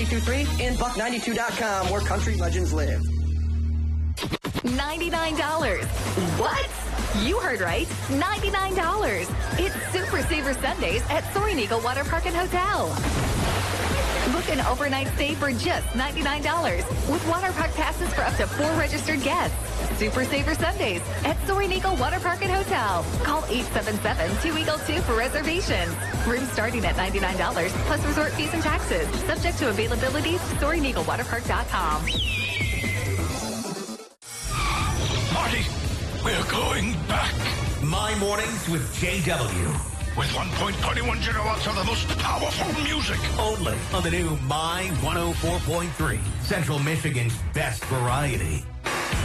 through 3 and Buck92.com, where country legends live. $99. What? You heard right. $99. It's Super Saver Sundays at Soaring Eagle Water Park and Hotel. Book an overnight stay for just $99 with water park passes for up to 4 registered guests. Super Saver Sundays at Soaring Eagle Water Park and Hotel. Call 877-2-EAGLE-2 for reservations. Rooms starting at $99 plus resort fees and taxes. Subject to availability. SoaringEagleWaterPark.com. Marty, we're going back. My Mornings with JW. With 1.21 gigawatts of the most powerful music. Only on the new My 104.3, Central Michigan's best variety.